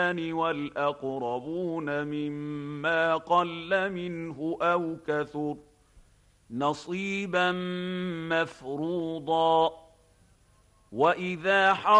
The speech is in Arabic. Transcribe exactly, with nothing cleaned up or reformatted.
والأقربون مما قل منه أو كثر نصيبا مفروضا. وإذا